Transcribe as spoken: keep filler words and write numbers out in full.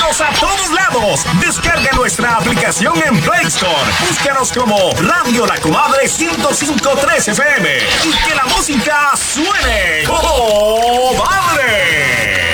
Escúchanos a todos lados. Descarga nuestra aplicación en Play Store. Búscanos como Radio La Comadre ciento cinco punto tres F M. Y que la música